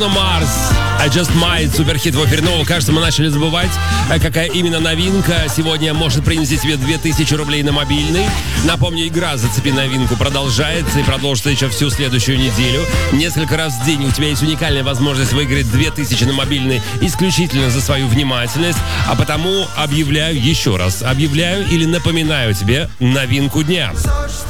Марс, I Just Might, суперхит в эфире. Но, кажется, мы начали забывать, какая именно новинка сегодня может принести тебе 2000 рублей на мобильный. Напомню, игра «Зацепи новинку» продолжается и продолжится еще всю следующую неделю. Несколько раз в день у тебя есть уникальная возможность выиграть 2000 на мобильный исключительно за свою внимательность. А потому объявляю еще раз, или напоминаю тебе новинку дня.